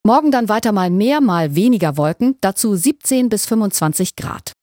Morgen dann weiter mal mehr, mal weniger Wolken, dazu 17 bis 25 Grad.